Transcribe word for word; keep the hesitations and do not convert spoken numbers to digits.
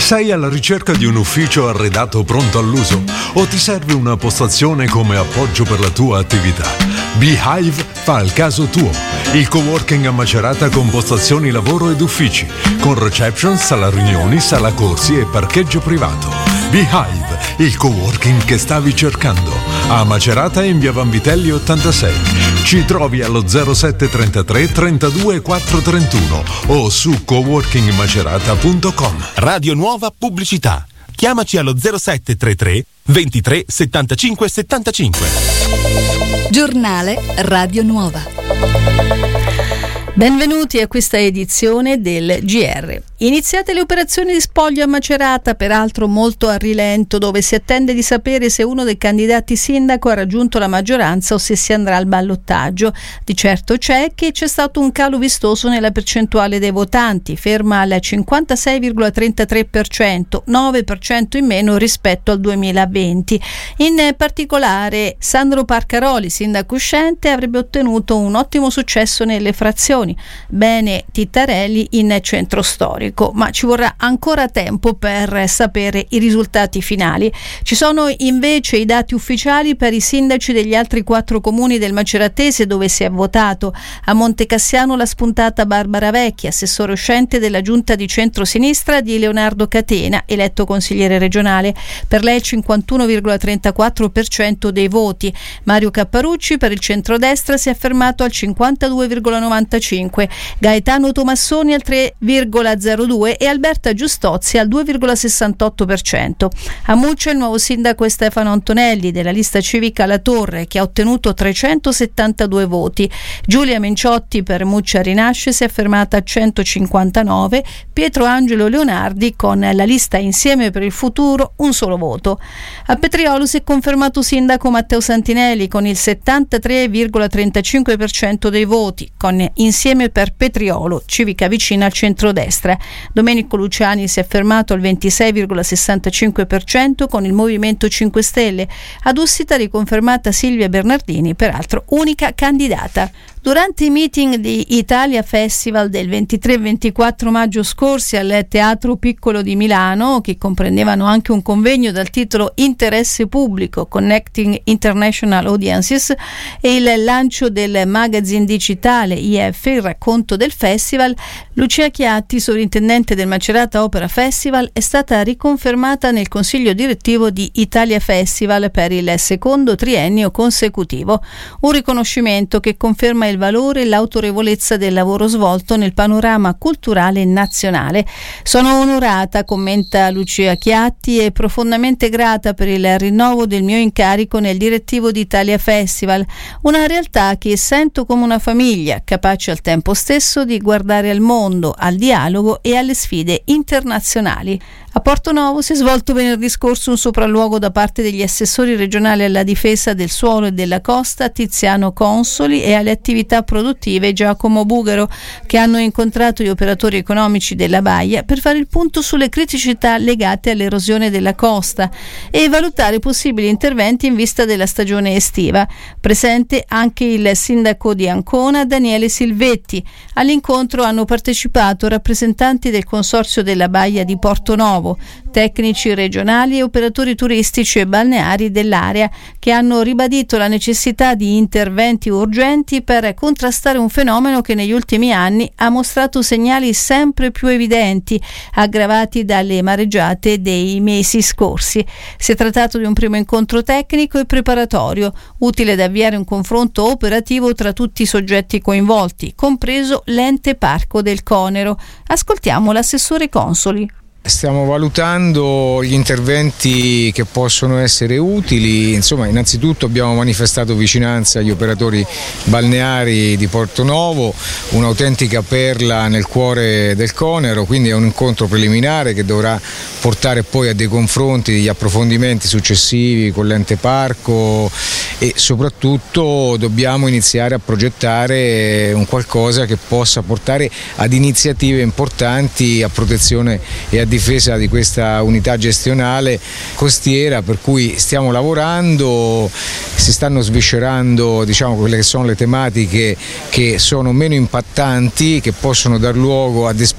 Sei alla ricerca di un ufficio arredato pronto all'uso? O ti serve una postazione come appoggio per la tua attività? Beehive fa il caso tuo. Il coworking a Macerata con postazioni lavoro ed uffici, con reception, sala riunioni, sala corsi e parcheggio privato. Beehive, il coworking che stavi cercando. A Macerata in via Vanvitelli ottantasei. Ci trovi allo zero sette trentatré trentadue quattro trentuno o su coworking macerata punto com. Radio Nuova Pubblicità. Chiamaci allo zero sette trentatré ventitré settantacinque settantacinque. Giornale Radio Nuova. Benvenuti a questa edizione del G R. Iniziate le operazioni di spoglio a Macerata, peraltro molto a rilento, dove si attende di sapere se uno dei candidati sindaco ha raggiunto la maggioranza o se si andrà al ballottaggio. Di certo c'è che c'è stato un calo vistoso nella percentuale dei votanti, ferma al cinquantasei virgola trentatré per cento, nove per cento in meno rispetto al duemilaventi. In particolare Sandro Parcaroli, sindaco uscente, avrebbe ottenuto un ottimo successo nelle frazioni. Bene Tittarelli in centro storico, ma ci vorrà ancora tempo per sapere i risultati finali. Ci sono invece i dati ufficiali per i sindaci degli altri quattro comuni del Maceratese dove si è votato. A Montecassiano la spuntata Barbara Vecchi, assessore uscente della giunta di centrosinistra di Leonardo Catena, eletto consigliere regionale. Per lei il cinquantuno virgola trentaquattro per cento dei voti. Mario Capparucci per il centrodestra si è fermato al cinquantadue virgola novantacinque, Gaetano Tomassoni al tre virgola zero due e Alberta Giustozzi al due virgola sessantotto per cento. A Muccia il nuovo sindaco è Stefano Antonelli della lista civica La Torre, che ha ottenuto trecentosettantadue voti. Giulia Menciotti per Muccia Rinasce si è fermata a centocinquantanove, Pietro Angelo Leonardi con la lista Insieme per il Futuro un solo voto. A Petriolo si è confermato sindaco Matteo Santinelli con il settantatré virgola trentacinque per cento dei voti, con Insieme per Petriolo, civica vicina al centrodestra. Domenico Luciani si è fermato al ventisei virgola sessantacinque per cento con il Movimento cinque Stelle. Ad Ussita riconfermata Silvia Bernardini, peraltro unica candidata. Durante i meeting di Italia Festival del ventitré e ventiquattro maggio scorsi al Teatro Piccolo di Milano, che comprendevano anche un convegno dal titolo Interesse Pubblico Connecting International Audiences e il lancio del magazine digitale I F, il racconto del festival, Lucia Chiatti, sovrintendente del Macerata Opera Festival, è stata riconfermata nel consiglio direttivo di Italia Festival per il secondo triennio consecutivo, un riconoscimento che conferma il valore e l'autorevolezza del lavoro svolto nel panorama culturale nazionale. Sono onorata, commenta Lucia Chiatti, e profondamente grata per il rinnovo del mio incarico nel direttivo di Italia Festival, una realtà che sento come una famiglia, capace al tempo stesso di guardare al mondo, al dialogo e alle sfide internazionali. A Porto Novo si è svolto venerdì scorso un sopralluogo da parte degli assessori regionali alla difesa del suolo e della costa Tiziano Consoli e alle attività produttive Giacomo Bugaro, che hanno incontrato gli operatori economici della baia per fare il punto sulle criticità legate all'erosione della costa e valutare possibili interventi in vista della stagione estiva. Presente anche il sindaco di Ancona Daniele Silvetti. All'incontro hanno partecipato rappresentanti del consorzio della baia di Porto Novo, tecnici regionali e operatori turistici e balneari dell'area, che hanno ribadito la necessità di interventi urgenti per contrastare un fenomeno che negli ultimi anni ha mostrato segnali sempre più evidenti, aggravati dalle mareggiate dei mesi scorsi. Si è trattato di un primo incontro tecnico e preparatorio, utile ad avviare un confronto operativo tra tutti i soggetti coinvolti, compreso l'ente parco del Conero. Ascoltiamo l'assessore Consoli. Stiamo valutando gli interventi che possono essere utili. Insomma, innanzitutto abbiamo manifestato vicinanza agli operatori balneari di Porto Novo, un'autentica perla nel cuore del Conero, quindi è un incontro preliminare che dovrà portare poi a dei confronti, degli approfondimenti successivi con l'ente parco e soprattutto dobbiamo iniziare a progettare un qualcosa che possa portare ad iniziative importanti a protezione e a difesa di questa unità gestionale costiera, per cui stiamo lavorando, si stanno sviscerando, diciamo, quelle che sono le tematiche che sono meno impattanti, che possono dar luogo a